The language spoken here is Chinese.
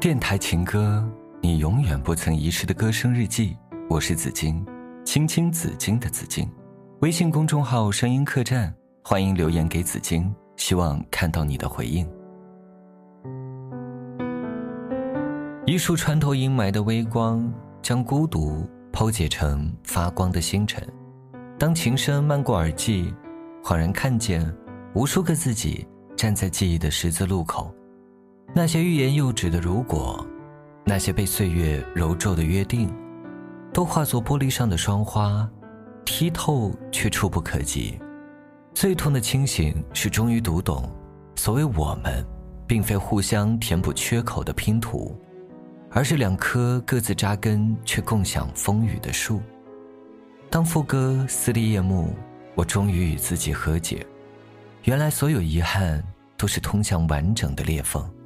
电台情歌，你永远不曾遗失的歌声日记。我是紫金，青青紫金的紫金。微信公众号声音客栈，欢迎留言给紫金，希望看到你的回应。一束穿透阴霾的微光，将孤独剖解成发光的星辰。当琴声漫过耳际，恍然看见无数个自己站在记忆的十字路口。那些欲言又止的如果，那些被岁月揉皱的约定，都化作玻璃上的霜花，剔透却触不可及。最痛的清醒是终于读懂，所谓我们并非互相填补缺口的拼图，而是两棵各自扎根却共享风雨的树。当副歌撕裂夜幕，我终于与自己和解，原来所有遗憾都是通向完整的裂缝。